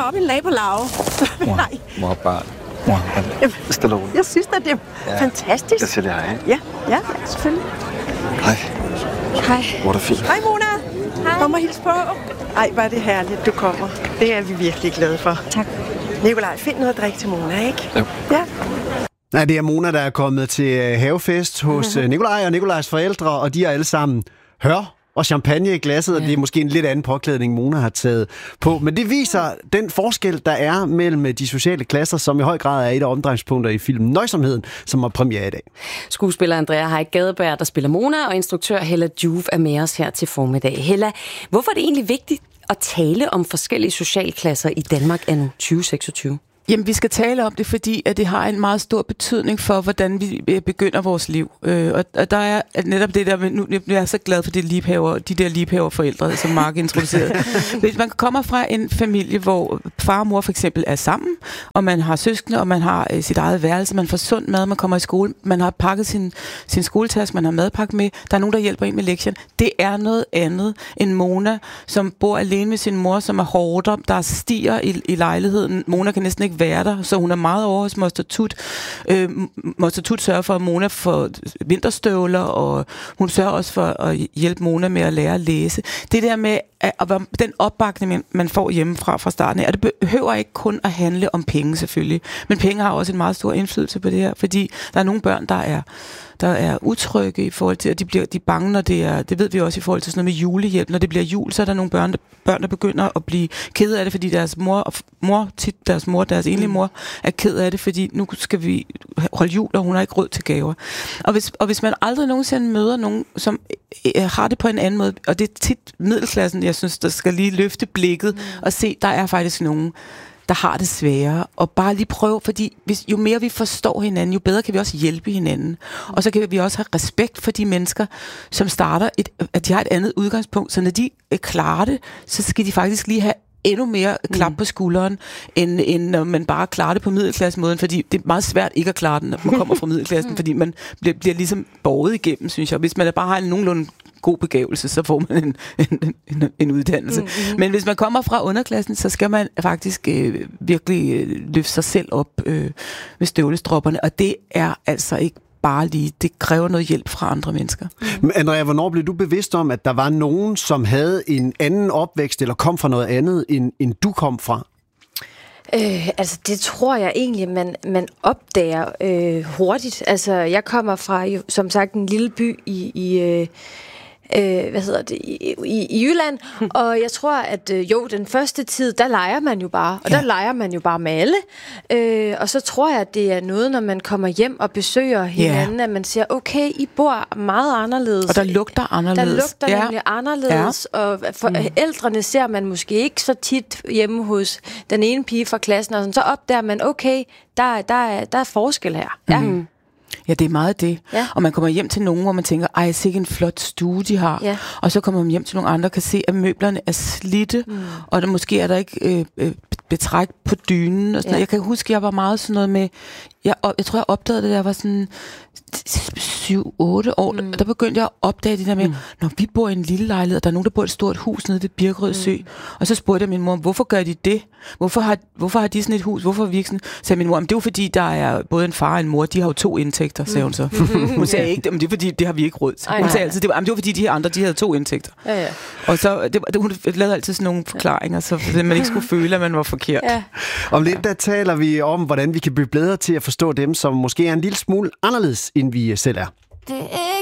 op en lag på lave. Nej. Mor, barn. Stille og roligt. Jeg synes, at det er fantastisk. Jeg siger det hej. Ja, selvfølgelig. Hej. Hej. Hvor er det fint. Hej, Mona. Hej. Kom og hils på. Ej, hvor er det herligt, du kommer. Det er vi virkelig glade for. Tak. Nikolaj, find noget at drikke til Mona, ikke? Jo. Ja. Nej, det er Mona, der er kommet til havefest hos Nikolaj og Nikolajs forældre, og de er alle sammen og champagne i glasset, og det er måske en lidt anden påklædning, Mona har taget på. Men det viser den forskel, der er mellem de sociale klasser, som i høj grad er et af omdrejningspunkter i filmen Nøjsomheden, som har premiere i dag. Skuespiller Andrea Haik Gadeberg, der spiller Mona, og instruktør Hella Joof er med os her til formiddag. Hella, hvorfor er det egentlig vigtigt at tale om forskellige socialklasser i Danmark anno 2026? Jamen, vi skal tale om det, fordi at det har en meget stor betydning for, hvordan vi begynder vores liv. Og der er netop det der med, nu jeg er så glad for de der liebhaverforældre, som Mark introducerede. Hvis man kommer fra en familie, hvor far og mor for eksempel er sammen, og man har søskende, og man har sit eget værelse, man får sund mad, man kommer i skole, man har pakket sin skoletaske, man har madpakke med, der er nogen, der hjælper en med lektierne. Det er noget andet end Mona, som bor alene med sin mor, som er hårdt, der stiger i lejligheden. Mona kan næsten ikke være der, så hun er meget over hos Moster Tut. Moster Tut sørger for, at Mona får vinterstøvler, og hun sørger også for at hjælpe Mona med at lære at læse. Det der med den opbakning, man får hjemmefra fra starten af, og det behøver ikke kun at handle om penge selvfølgelig, men penge har også en meget stor indflydelse på det her, fordi der er nogle børn, der er utrygge i forhold til, at de er bange, når det ved vi også i forhold til sådan noget med julehjælp. Når det bliver jul, så er der nogle børn, der begynder at blive ked af det, fordi deres enlige mor, er ked af det, fordi nu skal vi holde jul, og hun har ikke råd til gaver. Og hvis man aldrig nogensinde møder nogen, som har det på en anden måde, og det er tit middelklassen, jeg synes, der skal lige løfte blikket og se, der er faktisk nogen, der har det sværere, og bare lige prøve, fordi jo mere vi forstår hinanden, jo bedre kan vi også hjælpe hinanden. Og så kan vi også have respekt for de mennesker, som starter, at de har et andet udgangspunkt, så når de klarer det, så skal de faktisk lige have endnu mere klap på skulderen, end når man bare klarer det på middelklassemåden, fordi det er meget svært ikke at klare den, når man kommer fra middelklassen, fordi man bliver ligesom båret igennem, synes jeg. Hvis man bare har en nogenlunde god begævelse, så får man en uddannelse. Men hvis man kommer fra underklassen, så skal man faktisk virkelig løfte sig selv op med støvlestropperne, og det er altså ikke bare lige. Det kræver noget hjælp fra andre mennesker. Men Andrea, hvornår blev du bevidst om, at der var nogen, som havde en anden opvækst, eller kom fra noget andet, end du kom fra? Altså, det tror jeg egentlig, man opdager hurtigt. Altså, jeg kommer fra, som sagt, en lille by i Jylland, og jeg tror, at den første tid, der leger man jo bare, og der leger man jo bare med alle, og så tror jeg, at det er noget, når man kommer hjem og besøger hinanden, at man siger, okay, I bor meget anderledes. Og der lugter anderledes. Der lugter nemlig anderledes, og forældrene ser man måske ikke så tit hjemme hos den ene pige fra klassen, og sådan, så opdager man, okay, der er forskel her. Ja. Ja, det er meget det. Ja. Og man kommer hjem til nogen, hvor man tænker, ej, sikke en flot stue, de har. Ja. Og så kommer man hjem til nogle andre, kan se, at møblerne er slidte, og måske er der ikke betræk på dynen. Og sådan. Jeg kan huske, jeg var meget sådan noget med, jeg tror, jeg opdagede det, da jeg var sådan 7-8 år. Der begyndte jeg at opdage det der med, når vi bor i en lille lejlighed, og der er nogen, der bor i et stort hus nede ved Birkerød Sø. Og så spurgte jeg min mor, hvorfor gør de det? Hvorfor har de sådan et hus? Hvorfor er vi ikke sådan? Så sagde min mor, det er jo fordi, der er både en far og en mor, de har jo 2 indtægter, sagde hun så. Hun sagde ikke, det er fordi, det har vi ikke råd til. Hun sagde altid, det var fordi, de andre, de havde 2 indtægter. Ja. Og så, hun lavede altid sådan nogle forklaringer, så man ikke skulle føle, at man var forkert. Ja. Om lidt, der taler vi om, hvordan vi kan blive bedre til at forstå dem, som måske er en lille smule anderledes, end vi selv er.